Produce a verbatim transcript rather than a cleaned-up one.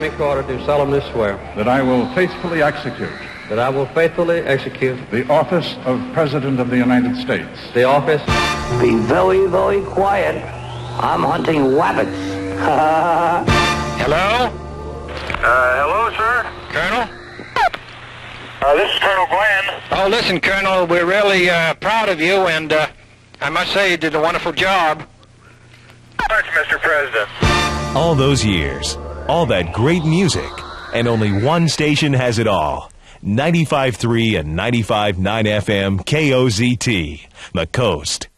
Recorder do solemnly swear that I will faithfully execute that I will faithfully execute the office of President of the United States. The office. Be very, very quiet. I'm hunting rabbits. Hello? Uh, hello, sir? Colonel? Uh, this is Colonel Glenn. Oh, listen, Colonel, we're really uh, proud of you, and uh, I must say you did a wonderful job. Thanks, Mister President. All those years, all that great music, and only one station has it all. ninety-five point three and ninety-five point nine F M K O Z T, The Coast.